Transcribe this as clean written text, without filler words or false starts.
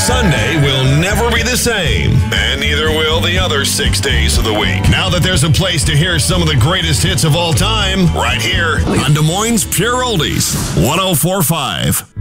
Sunday will never be the same, and neither will the other 6 days of the week. Now that there's a place to hear some of the greatest hits of all time, right here on Des Moines Pure Oldies, 104.5.